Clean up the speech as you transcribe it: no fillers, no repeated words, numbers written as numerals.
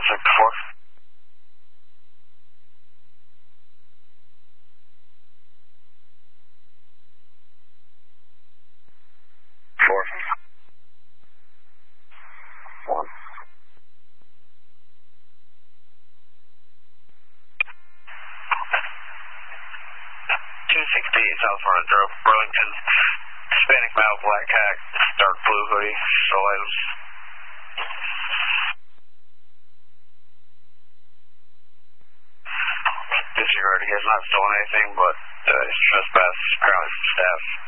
Sector 4. 4. 1. 268 South Frontage Road, Burlington, Hispanic male, black hat, dark blue hoodie, sole items. Disregard, he has not stolen anything, but he's trespassed, currently from staff.